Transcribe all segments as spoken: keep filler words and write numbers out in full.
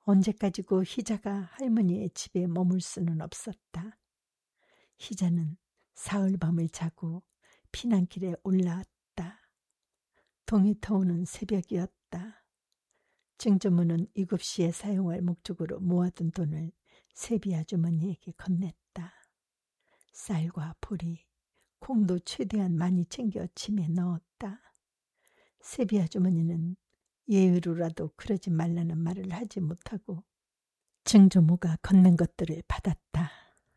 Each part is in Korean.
언제까지고 희자가 할머니의 집에 머물 수는 없었다. 희자는 사흘밤을 자고 피난길에 올라왔다. 동이 터오는 새벽이었다. 증조모는 이급시에 사용할 목적으로 모아둔 돈을 세비 아주머니에게 건넸다. 쌀과 보리, 콩도 최대한 많이 챙겨 짐에 넣었다. 세비 아주머니는 예의로라도 그러지 말라는 말을 하지 못하고 증조모가 건넨 것들을 받았다.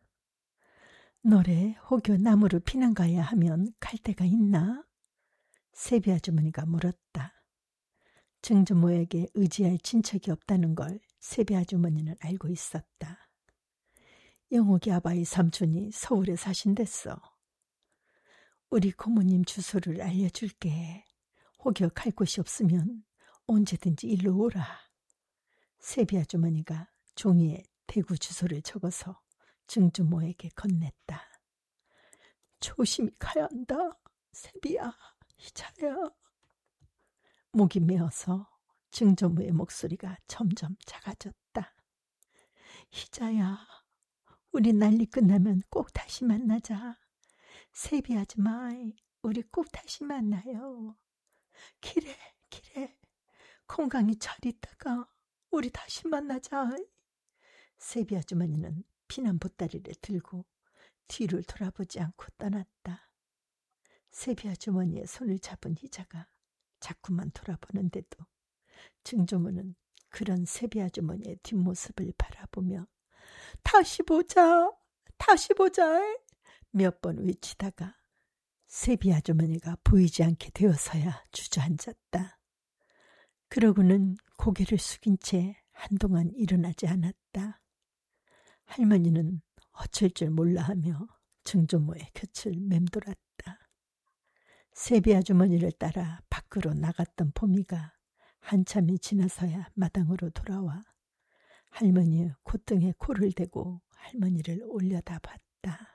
너래 혹여 남으로 피난 가야 하면 갈 데가 있나? 세비 아주머니가 물었다. 증조모에게 의지할 친척이 없다는 걸 세비 아주머니는 알고 있었다. 영옥이 아바의 삼촌이 서울에 사신댔어. 우리 고모님 주소를 알려줄게. 혹여 갈 곳이 없으면 언제든지 일로 오라. 세비 아주머니가 종이에 대구 주소를 적어서 증조모에게 건넸다. 조심히 가야 한다. 세비야, 희자야. 목이 메어서 증조모의 목소리가 점점 작아졌다. 희자야, 우리 난리 끝나면 꼭 다시 만나자. 세비 아줌마, 우리 꼭 다시 만나요. 기래, 기래. 건강히 잘 있다가 우리 다시 만나자. 세비 아주머니는 피난 보따리를 들고 뒤를 돌아보지 않고 떠났다. 세비 아주머니의 손을 잡은 희자가 자꾸만 돌아보는데도 증조모는 그런 세비 아주머니의 뒷모습을 바라보며 다시 보자, 다시 보자 몇 번 외치다가 세비 아주머니가 보이지 않게 되어서야 주저앉았다. 그러고는 고개를 숙인 채 한동안 일어나지 않았다. 할머니는 어쩔 줄 몰라하며 증조모의 곁을 맴돌았다. 세비 아주머니를 따라 밖으로 나갔던 보미가 한참이 지나서야 마당으로 돌아와 할머니의 콧등에 코를 대고 할머니를 올려다봤다.